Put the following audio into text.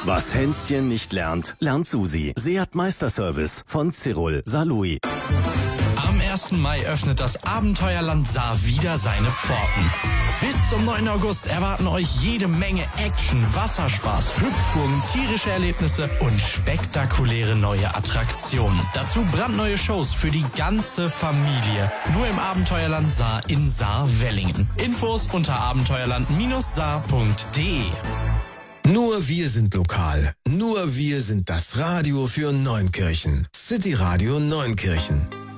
Was Hänschen nicht lernt, lernt Susi. Seat Meisterservice von Cyril Salui. Am 1. Mai öffnet das Abenteuerland Saar wieder seine Pforten. Bis zum 9. August erwarten euch jede Menge Action, Wasserspaß, Hüpfburgen, tierische Erlebnisse und spektakuläre neue Attraktionen. Dazu brandneue Shows für die ganze Familie. Nur im Abenteuerland Saar in Saar-Wellingen. Infos unter abenteuerland-saar.de. Nur wir sind lokal. Nur wir sind das Radio für Neunkirchen. City Radio Neunkirchen.